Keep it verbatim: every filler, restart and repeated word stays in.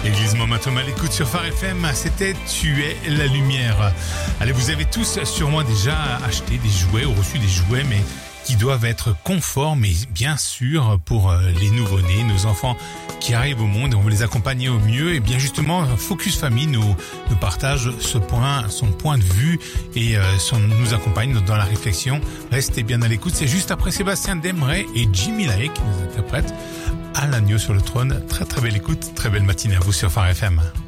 Église Momentum à l'écoute sur Phare F M, c'était Tu es la lumière. Allez, vous avez tous sûrement déjà acheté des jouets ou reçu des jouets, mais qui doivent être conformes et bien sûr pour les nouveau-nés, nos enfants qui arrivent au monde, on veut les accompagner au mieux. Et bien justement, Focus Famille nous, nous partage ce point, son point de vue et euh, son, nous accompagne dans la réflexion. Restez bien à l'écoute, c'est juste après Sébastien Demeret et Jimmy Lahaye qui nous interprètent à l'agneau sur le trône. Très très belle écoute, très belle matinée à vous sur Phare F M.